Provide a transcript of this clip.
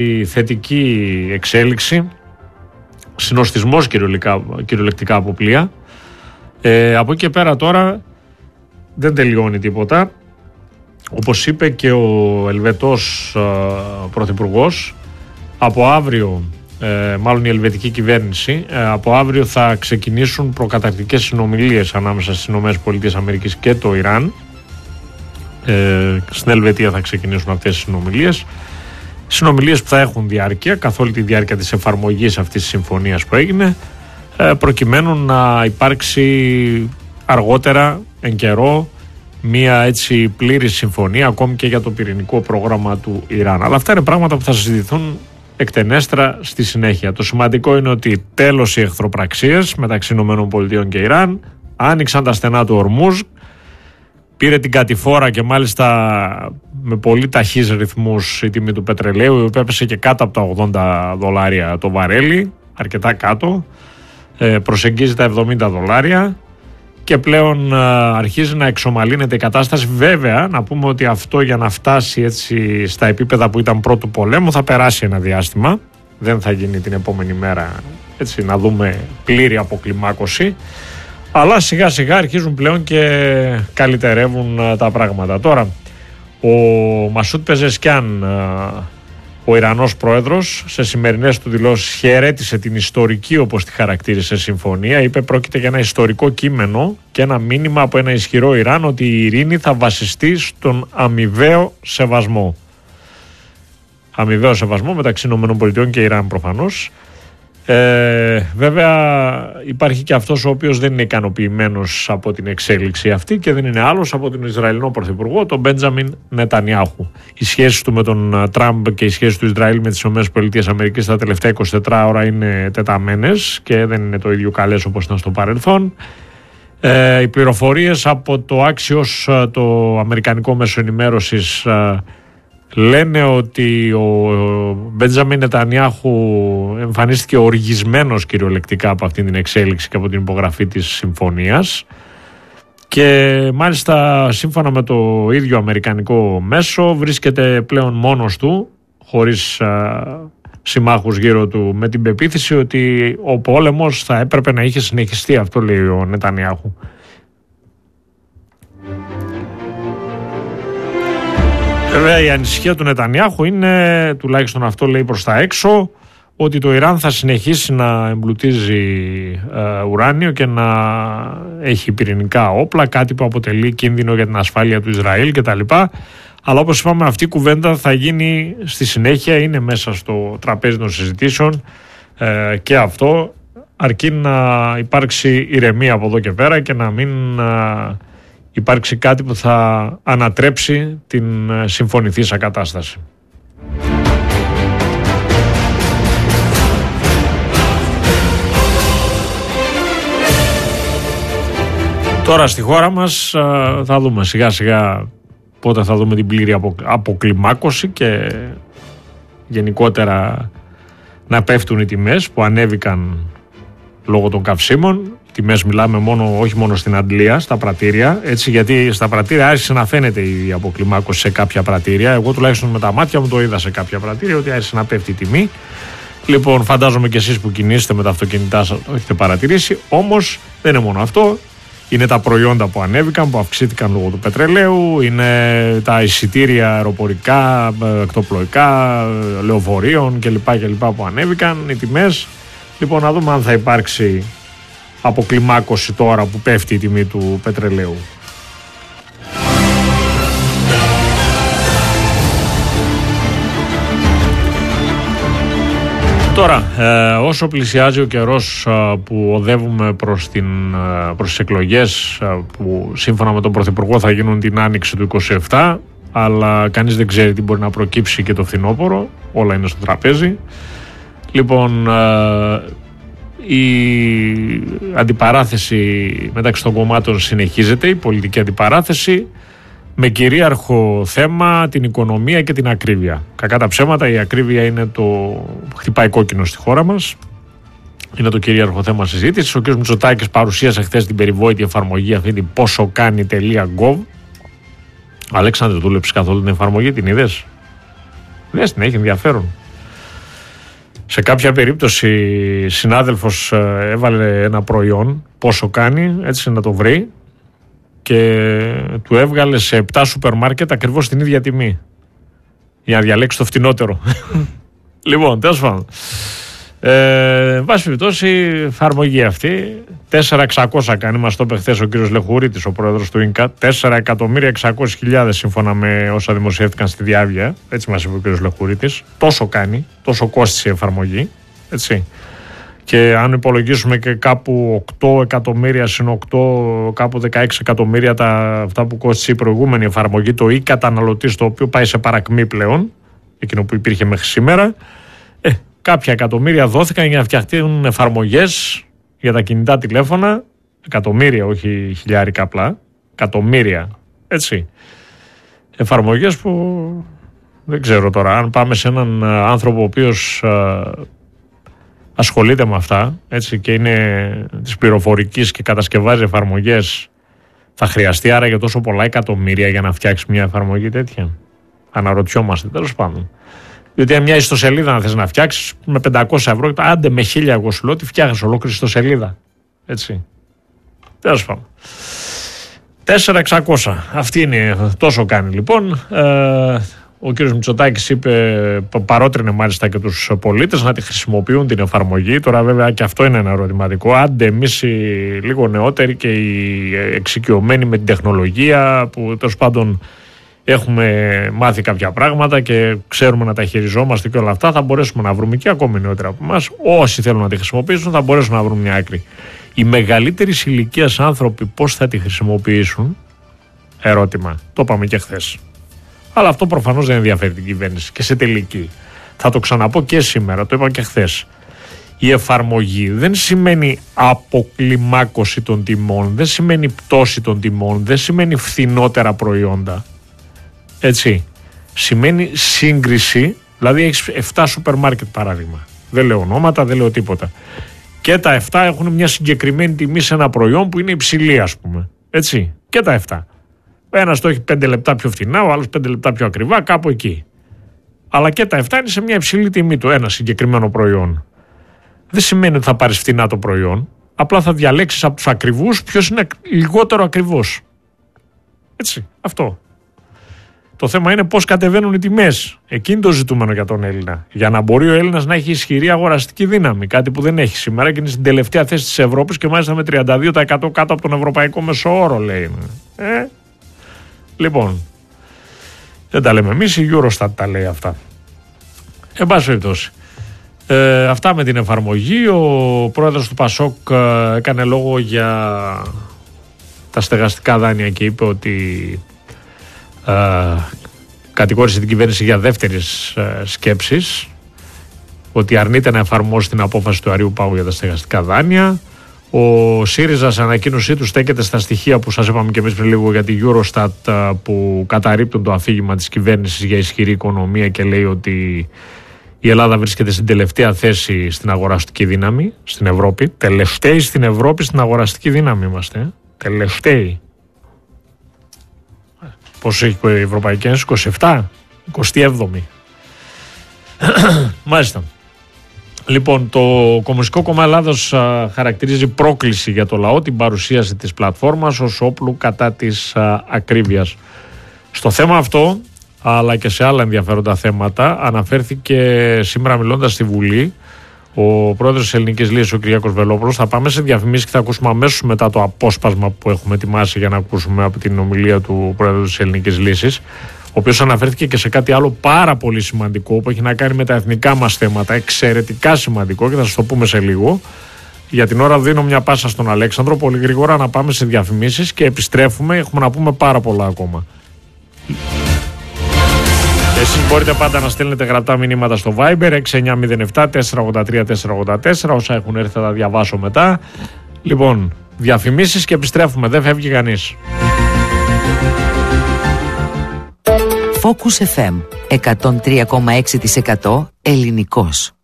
Η θετική εξέλιξη, συνοστισμός κυριολεκτικά από πλοία. Από εκεί και πέρα τώρα δεν τελειώνει τίποτα. Όπως είπε και ο Ελβετός Πρωθυπουργός, από αύριο, μάλλον η ελβετική κυβέρνηση, από αύριο θα ξεκινήσουν προκαταρκτικές συνομιλίες ανάμεσα στις ΗΠΑ και το Ιράν. Στην Ελβετία θα ξεκινήσουν αυτές τις συνομιλίες. Συνομιλίες που θα έχουν διάρκεια, καθ' όλη τη διάρκεια της εφαρμογής αυτής της συμφωνίας που έγινε, προκειμένου να υπάρξει αργότερα εν καιρό μια έτσι πλήρη συμφωνία ακόμη και για το πυρηνικό πρόγραμμα του Ιράν. Αλλά αυτά είναι πράγματα που θα συζητηθούν εκτενέστερα στη συνέχεια. Το σημαντικό είναι ότι τέλος οι εχθροπραξίες μεταξύ ΗΠΑ και Ιράν, άνοιξαν τα στενά του Ορμούζ, πήρε την κατηφόρα και μάλιστα με πολύ ταχύς ρυθμούς η τιμή του πετρελαίου, η οποία έπεσε και κάτω από τα $80 το βαρέλι, αρκετά κάτω, προσεγγίζει τα $70 και πλέον αρχίζει να εξομαλύνεται η κατάσταση. Βέβαια, να πούμε ότι αυτό για να φτάσει έτσι στα επίπεδα που ήταν πρώτου πολέμου θα περάσει ένα διάστημα. Δεν θα γίνει την επόμενη μέρα έτσι να δούμε πλήρη αποκλιμάκωση. Αλλά σιγά σιγά αρχίζουν πλέον και καλυτερεύουν τα πράγματα. Τώρα, ο Μασούτ Πεζεσκιάν, ο Ιρανός πρόεδρος, σε σημερινές του δηλώσεις χαιρέτησε την ιστορική, όπως τη χαρακτήρισε, συμφωνία. Είπε πρόκειται για ένα ιστορικό κείμενο και ένα μήνυμα από ένα ισχυρό Ιράν ότι η ειρήνη θα βασιστεί στον αμοιβαίο σεβασμό. Αμοιβαίο σεβασμό μεταξύ ΗΠΑ και Ιράν προφανώς. Βέβαια υπάρχει και αυτός ο οποίος δεν είναι ικανοποιημένος από την εξέλιξη αυτή και δεν είναι άλλος από τον Ισραηλινό Πρωθυπουργό, τον Μπέντζαμιν Νετανιάχου. Οι σχέσεις του με τον Τραμπ και οι σχέσεις του Ισραήλ με τις ΗΠΑ τα τελευταία 24 ώρα είναι τεταμένες και δεν είναι το ίδιο καλές όπως ήταν στο παρελθόν. Οι πληροφορίες από το Axios, το αμερικανικό μέσο ενημέρωσης, λένε ότι ο Μπέντζαμιν Νετανιάχου εμφανίστηκε οργισμένος κυριολεκτικά από αυτήν την εξέλιξη και από την υπογραφή της συμφωνίας και μάλιστα σύμφωνα με το ίδιο αμερικανικό μέσο βρίσκεται πλέον μόνος του, χωρίς συμμάχους γύρω του, με την πεποίθηση ότι ο πόλεμος θα έπρεπε να είχε συνεχιστεί. Αυτό λέει ο Νετανιάχου. Βέβαια η ανησυχία του Νετανιάχου είναι, τουλάχιστον αυτό λέει προς τα έξω, ότι το Ιράν θα συνεχίσει να εμπλουτίζει ουράνιο και να έχει πυρηνικά όπλα, κάτι που αποτελεί κίνδυνο για την ασφάλεια του Ισραήλ κτλ. Αλλά όπως είπαμε, αυτή η κουβέντα θα γίνει στη συνέχεια, είναι μέσα στο τραπέζι των συζητήσεων και αυτό, αρκεί να υπάρξει ηρεμία από εδώ και πέρα και να μην υπάρξει κάτι που θα ανατρέψει την συμφωνηθήσα κατάσταση. Τώρα στη χώρα μας θα δούμε σιγά σιγά πότε θα δούμε την πλήρη αποκλιμάκωση και γενικότερα να πέφτουν οι τιμές που ανέβηκαν λόγω των καυσίμων. Τιμές μιλάμε όχι μόνο στην Αντλία, στα πρατήρια, έτσι, γιατί στα πρατήρια άρχισε να φαίνεται η αποκλιμάκωση σε κάποια πρατήρια. Εγώ τουλάχιστον με τα μάτια μου το είδα σε κάποια πρατήρια ότι άρχισε να πέφτει η τιμή. Λοιπόν, φαντάζομαι και εσείς που κινείστε με τα αυτοκίνητά σας το έχετε παρατηρήσει. Όμως δεν είναι μόνο αυτό. Είναι τα προϊόντα που ανέβηκαν, που αυξήθηκαν λόγω του πετρελαίου, είναι τα εισιτήρια αεροπορικά, ακτοπλοϊκά, λεωφορείων κλπ. Που ανέβηκαν οι τιμές. Λοιπόν, να δούμε αν θα υπάρξει αποκλιμάκωση τώρα που πέφτει η τιμή του πετρελαίου. Τώρα, όσο πλησιάζει ο καιρός που οδεύουμε προς τις εκλογές που σύμφωνα με τον Πρωθυπουργό θα γίνουν την άνοιξη του 27, αλλά κανείς δεν ξέρει τι μπορεί να προκύψει και το φθινόπωρο, όλα είναι στο τραπέζι. Λοιπόν, η αντιπαράθεση μεταξύ των κομμάτων συνεχίζεται, η πολιτική αντιπαράθεση, με κυρίαρχο θέμα την οικονομία και την ακρίβεια. Κακά τα ψέματα, η ακρίβεια είναι το χτυπάει κόκκινο στη χώρα μας. Είναι το κυρίαρχο θέμα συζήτησης. Ο κ. Μητσοτάκης παρουσίασε χθες την περιβόητη εφαρμογή αυτή, την πόσο κάνει.gov. Αλέξανδρε, δούλεψες καθόλου την εφαρμογή, την είδες? Δες την, έχει ενδιαφέρον. Σε κάποια περίπτωση συνάδελφος έβαλε ένα προϊόν, πόσο κάνει, έτσι να το βρει, και του έβγαλε σε 7 σούπερ μάρκετ ακριβώς την ίδια τιμή για να διαλέξει το φτηνότερο. Λοιπόν, τέλος πάντων, βάση περιπτώσει, εφαρμογή αυτή 4.600 κάνει, μας το είπε χθες ο κύριος Λεχουρίτης, ο πρόεδρος του ΙΝΚΑ. 4.600.000 σύμφωνα με όσα δημοσιεύτηκαν στη Διάβια, έτσι μας είπε ο κύριος Λεχουρίτης. Τόσο κάνει, τόσο κόστησε η εφαρμογή, έτσι. Και αν υπολογίσουμε και κάπου 8 εκατομμύρια συν 8, κάπου 16 εκατομμύρια αυτά που κόστησε η προηγούμενη εφαρμογή, το e-καταναλωτής, το οποίο πάει σε παρακμή πλέον, εκείνο που υπήρχε μέχρι σήμερα, κάποια εκατομμύρια δόθηκαν για να φτιαχτούν εφαρμογές για τα κινητά τηλέφωνα. Εκατομμύρια, όχι χιλιάρικα απλά. Εκατομμύρια, έτσι. Εφαρμογές που δεν ξέρω τώρα, αν πάμε σε έναν άνθρωπο ο οποίος ασχολείται με αυτά, έτσι, και είναι της πληροφορικής και κατασκευάζει εφαρμογές, θα χρειαστεί άραγε τόσο πολλά εκατομμύρια για να φτιάξει μια εφαρμογή τέτοια? Αναρωτιόμαστε, τέλος πάντων. Διότι μια ιστοσελίδα να θες να φτιάξεις με 500 ευρώ, άντε με 1.000 εγώ σου λέω ότι φτιάχνεις ολόκληρη ιστοσελίδα. Έτσι. Τέλος πάντων. 4.600. Αυτή είναι, τόσο κάνει λοιπόν. Ο κύριος Μητσοτάκης είπε, παρότρινε μάλιστα και τους πολίτες να τη χρησιμοποιούν την εφαρμογή. Τώρα βέβαια και αυτό είναι ένα ερωτηματικό. Άντε εμείς οι λίγο νεότεροι και οι εξοικειωμένοι με την τεχνολογία, που τέλος πάντων έχουμε μάθει κάποια πράγματα και ξέρουμε να τα χειριζόμαστε και όλα αυτά, θα μπορέσουμε να βρούμε, και ακόμη νεότερα από εμάς, όσοι θέλουν να τη χρησιμοποιήσουν, θα μπορέσουν να βρουν μια άκρη. Οι μεγαλύτερης ηλικίας άνθρωποι πώς θα τη χρησιμοποιήσουν? Ερώτημα. Το είπαμε και χθες. Αλλά αυτό προφανώς δεν ενδιαφέρει την κυβέρνηση και σε τελική. Θα το ξαναπώ και σήμερα, το είπα και χθες. Η εφαρμογή δεν σημαίνει αποκλιμάκωση των τιμών, δεν σημαίνει πτώση των τιμών, δεν σημαίνει φθηνότερα προϊόντα. Έτσι. Σημαίνει σύγκριση, δηλαδή έχεις 7 σούπερ μάρκετ παράδειγμα. Δεν λέω ονόματα, δεν λέω τίποτα. Και τα 7 έχουν μια συγκεκριμένη τιμή σε ένα προϊόν που είναι υψηλή, ας πούμε. Έτσι. Και τα 7. Ένας το έχει 5 λεπτά πιο φθηνά, ο άλλος 5 λεπτά πιο ακριβά, κάπου εκεί. Αλλά και τα 7 είναι σε μια υψηλή τιμή το ένα συγκεκριμένο προϊόν. Δεν σημαίνει ότι θα πάρεις φθηνά το προϊόν, απλά θα διαλέξεις από τους ακριβούς ποιος είναι λιγότερο ακριβώς. Έτσι. Αυτό. Το θέμα είναι πώς κατεβαίνουν οι τιμές. Εκείνη το ζητούμενο για τον Έλληνα. Για να μπορεί ο Έλληνας να έχει ισχυρή αγοραστική δύναμη. Κάτι που δεν έχει σήμερα και είναι στην τελευταία θέση της Ευρώπης και μάλιστα με 32% κάτω από τον ευρωπαϊκό μεσόωρο, λέει. Λοιπόν, δεν τα λέμε εμείς, η Eurostat τα λέει αυτά. Εν πάση περιπτώσει. Αυτά με την εφαρμογή. Ο πρόεδρος του ΠΑΣΟΚ έκανε λόγο για τα στεγαστικά δάνεια και είπε ότι κατηγόρησε την κυβέρνηση για δεύτερες σκέψεις, ότι αρνείται να εφαρμόσει την απόφαση του Αριού Πάγου για τα στεγαστικά δάνεια. Ο ΣΥΡΙΖΑ σε ανακοίνωσή του στέκεται στα στοιχεία που σας είπαμε και εμείς πριν λίγο για τη Eurostat, που καταρρίπτουν το αφήγημα της κυβέρνησης για ισχυρή οικονομία και λέει ότι η Ελλάδα βρίσκεται στην τελευταία θέση στην αγοραστική δύναμη στην Ευρώπη. Τελευταίοι στην Ευρώπη στην αγοραστική δύναμη είμαστε. Τελευταίοι. Πώς έχει η Ευρωπαϊκή Ένωση? 27, 27η. Μάλιστα. Λοιπόν, το Κομμουνιστικό Κόμμα Ελλάδος χαρακτηρίζει πρόκληση για το λαό την παρουσίαση της πλατφόρμας ως όπλου κατά της ακρίβειας. Στο θέμα αυτό, αλλά και σε άλλα ενδιαφέροντα θέματα, αναφέρθηκε σήμερα μιλώντας στη Βουλή ο πρόεδρος της Ελληνικής Λύσης, ο Κυριάκος Βελόπουλος. Θα πάμε σε διαφημίσεις και θα ακούσουμε αμέσως μετά το απόσπασμα που έχουμε ετοιμάσει για να ακούσουμε από την ομιλία του πρόεδρου της Ελληνικής Λύσης, ο οποίος αναφέρθηκε και σε κάτι άλλο πάρα πολύ σημαντικό που έχει να κάνει με τα εθνικά μας θέματα, εξαιρετικά σημαντικό, και θα σας το πούμε σε λίγο. Για την ώρα δίνω μια πάσα στον Αλέξανδρο, πολύ γρήγορα να πάμε σε διαφημίσεις και επιστρέφουμε, έχουμε να πούμε πάρα πολλά ακόμα. Εσείς μπορείτε πάντα να στέλνετε γραπτά μηνύματα στο Viber 6907 483 484, όσα έχουν έρθει θα τα διαβάσω μετά. Λοιπόν, διαφημίσεις και επιστρέφουμε, δεν φεύγει κανείς. Focus FM 103,6% ελληνικός.